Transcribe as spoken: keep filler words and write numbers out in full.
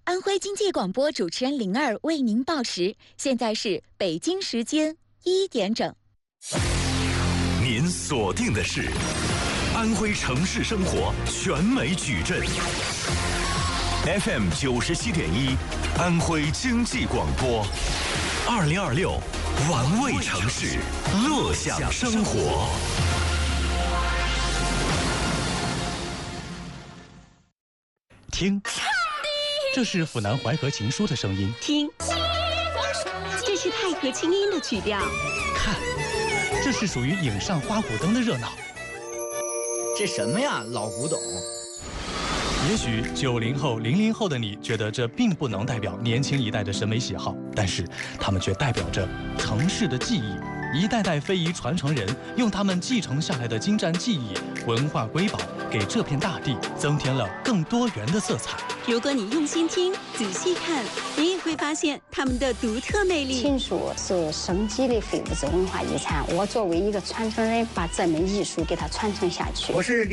安徽经济广播主持人灵儿为您报时，现在是北京时间一点整。 您锁定的是安徽城市生活全美矩阵 F M 九十七点一，安徽经济广播，二零二六玩味城市，乐享生活。 听，这是府南淮河情书的声音。 听，这是太和清音的曲调。 看，这是属于影上花鼓灯的热闹。 这什么呀，老古董。 也许九零后、零零后的你觉得这并不能代表年轻一代的审美喜好，但是他们却代表着城市的记忆。一代代非遗传承人用他们继承下来的精湛技艺、文化瑰宝，给这片大地增添了更多元的色彩。 如果你用心听、仔细看，你也会发现他们的独特魅力。 青树是生机的非物质文化遗产，我作为一个传承人，把这门艺术给它传承下去。 我是